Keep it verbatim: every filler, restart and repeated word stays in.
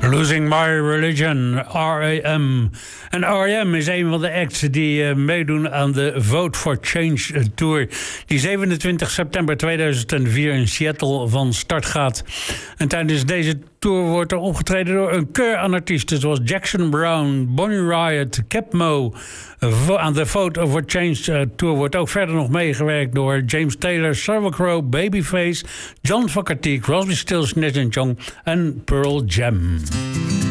Losing My Religion, R E M. En R E M is een van de acts die uh, meedoen aan de Vote for Change Tour, die zevenentwintig september tweeduizend vier in Seattle van start gaat. En tijdens deze tour wordt er opgetreden door een keur aan artiesten zoals Jackson Brown, Bonnie Riot, Capmo. Aan de Vote for Change Tour wordt ook verder nog meegewerkt door James Taylor, Sheryl Crow, Babyface, John Fogerty, Crosby, Stills, Nash and Young en Pearl Jam.